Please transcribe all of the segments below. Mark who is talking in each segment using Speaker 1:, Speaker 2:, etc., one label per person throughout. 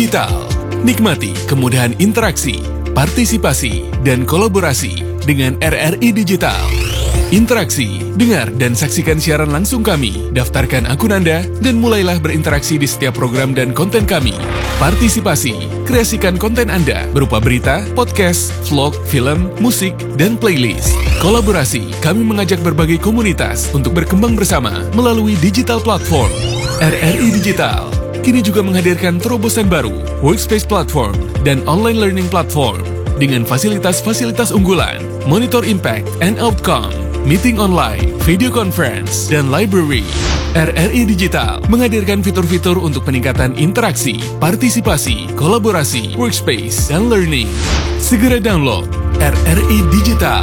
Speaker 1: Digital. Nikmati kemudahan interaksi, partisipasi, dan kolaborasi dengan RRI Digital. Interaksi, dengar dan saksikan siaran langsung kami, daftarkan akun Anda, dan mulailah berinteraksi di setiap program dan konten kami. Partisipasi, kreasikan konten Anda berupa berita, podcast, vlog, film, musik, dan playlist. Kolaborasi, kami mengajak berbagai komunitas untuk berkembang bersama melalui digital platform. RRI Digital kini juga menghadirkan terobosan baru, workspace platform, dan online learning platform dengan fasilitas-fasilitas unggulan, monitor impact and outcome, meeting online, video conference, dan library. RRI Digital menghadirkan fitur-fitur untuk peningkatan interaksi, partisipasi, kolaborasi, workspace, dan learning. Segera download RRI Digital.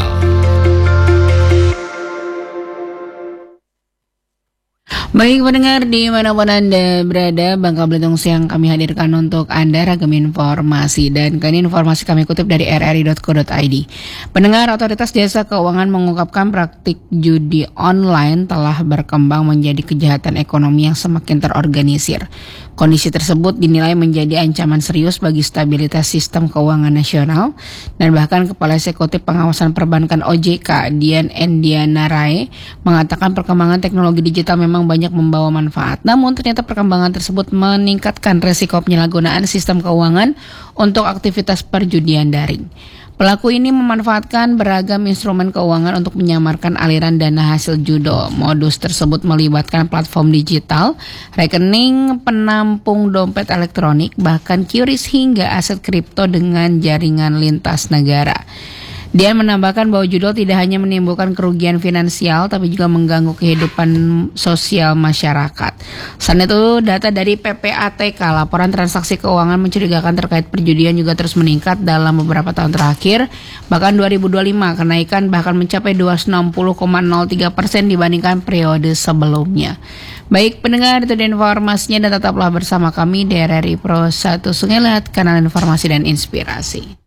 Speaker 2: Baik pendengar dimanapun Anda berada, Bangka Belitung Siang kami hadirkan untuk Anda ragam informasi, dan kali ini informasi kami kutip dari rri.co.id. Pendengar, Otoritas Jasa Keuangan mengungkapkan praktik judi online telah berkembang menjadi kejahatan ekonomi yang semakin terorganisir. Kondisi tersebut dinilai menjadi ancaman serius bagi stabilitas sistem keuangan nasional, dan bahkan Kepala Eksekutif Pengawasan Perbankan OJK, Dian Endiana Rae, mengatakan perkembangan teknologi digital memang banyak membawa manfaat. Namun ternyata perkembangan tersebut meningkatkan resiko penyalahgunaan sistem keuangan untuk aktivitas perjudian daring. Pelaku ini memanfaatkan beragam instrumen keuangan untuk menyamarkan aliran dana hasil judo. Modus tersebut melibatkan platform digital, rekening penampung dompet elektronik, bahkan QRIS hingga aset kripto dengan jaringan lintas negara. Dia menambahkan bahwa judo tidak hanya menimbulkan kerugian finansial, tapi juga mengganggu kehidupan sosial masyarakat. Selain itu, data dari PPATK, laporan transaksi keuangan mencurigakan terkait perjudian juga terus meningkat dalam beberapa tahun terakhir. Bahkan 2025, kenaikan bahkan mencapai 260,03% dibandingkan periode sebelumnya. Baik pendengar, itu informasinya, dan tetaplah bersama kami di RRI Pro 1 Sungai Lihat, kanal informasi dan inspirasi.